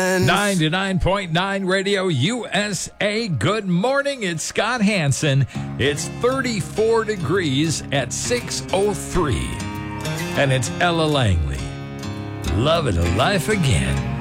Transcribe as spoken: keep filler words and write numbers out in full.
one. ninety-nine point nine Radio U S A. Good morning. It's Scott Hansen. It's thirty-four degrees at six oh three. And it's Ella Langley. Loving life again.